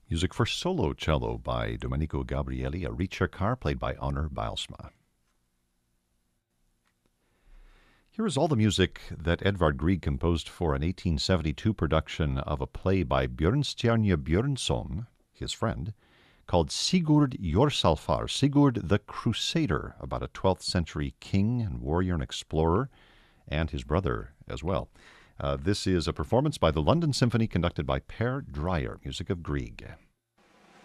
Music for solo cello by Domenico Gabrieli, a ricercar played by Onur Bijlsma. Here is all the music that Edvard Grieg composed for an 1872 production of a play by Björnstjerne Björnsson, his friend, called Sigurd Jorsalfar, Sigurd the Crusader, about a 12th century king and warrior and explorer, and his brother as well. This is a performance by the London Symphony conducted by Per Dreyer, music of Grieg.